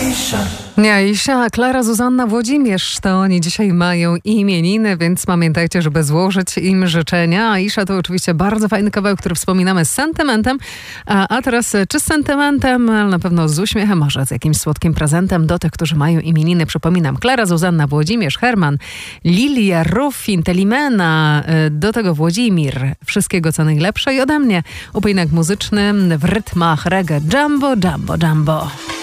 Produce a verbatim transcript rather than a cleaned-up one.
Aisha. Aisha, Klara, Zuzanna, Włodzimierz, to oni dzisiaj mają imieniny, więc pamiętajcie, żeby złożyć im życzenia. Aisha to oczywiście bardzo fajny kawałek, który wspominamy z sentymentem. A, a teraz czy z sentymentem, ale na pewno z uśmiechem, może z jakimś słodkim prezentem do tych, którzy mają imieniny. Przypominam, Klara, Zuzanna, Włodzimierz, Herman, Lilia, Rufin, Telimena, do tego Włodzimir. Wszystkiego co najlepsze i ode mnie upominek muzyczny w rytmach reggae. Jumbo, jumbo, jumbo.